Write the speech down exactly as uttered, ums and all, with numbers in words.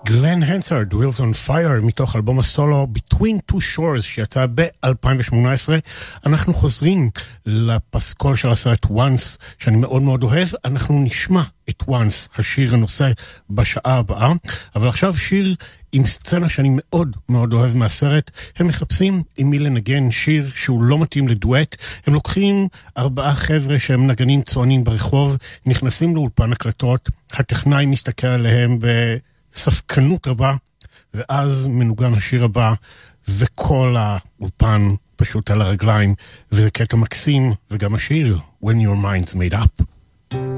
גלן הנסארד, Wheels on Fire, מתוך אלבום הסולו Between Two Shores, שיצא ב-אלפיים שמונה עשרה. אנחנו חוזרים לפסקול של הסרט Once, שאני מאוד מאוד אוהב. אנחנו נשמע את Once, השיר הנושא, בשעה הבאה. אבל עכשיו שיר עם סצנה שאני מאוד מאוד אוהב מהסרט. הם מחפשים עם מי לנגן שיר שהוא לא מתאים לדואט. הם לוקחים ארבעה חבר'ה שהם נגנים צוענים ברחוב, נכנסים לאולפן הקלטות, הטכנאי מסתכל עליהם ב... ספקנות רבה, ואז מנוגן השיר הבא, וכל האולפן פשוט על הרגליים, וזה קטע מקסים, וגם השיר, When Your Mind's Made Up.